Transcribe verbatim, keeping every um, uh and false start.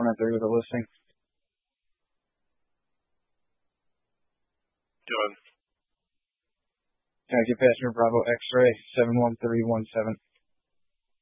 one oh three with a listing. Done. Can I get passenger Bravo X-ray seven one three one seven?